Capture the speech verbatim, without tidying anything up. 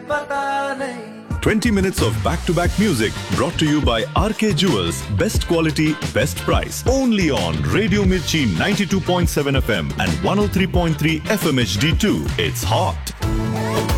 पता नहीं. twenty minutes of back-to-back music brought to you by R K Jewels. Best quality, best price. Only on Radio Mirchi ninety-two point seven F M and one oh three point three F M H D two. It's hot.